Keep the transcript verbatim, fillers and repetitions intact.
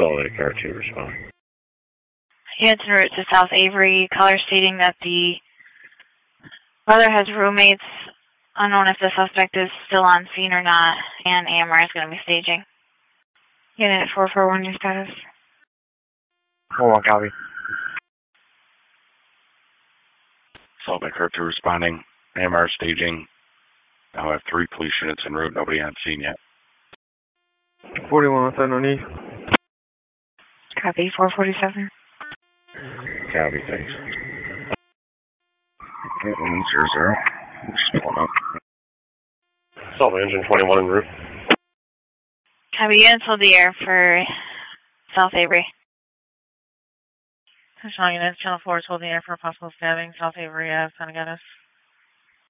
Salt Lake R two, respond. Units en route to South Avery, caller stating that the brother has roommates, unknown if the suspect is still on scene or not, and A M R is going to be staging. Unit four four one, your status. four one, copy. Salt Lake R two responding. A M R staging. Now have three police units en route. Nobody on scene yet. forty-one outside, no need. Copy, four forty-seven. Copy, thanks. one zero zero. Just pulling up. Salt Lake Engine twenty-one en route. Copy, units hold the air for South Avery. Control units, Channel four is holding the air for a possible stabbing. South Avery, uh, San Aganis.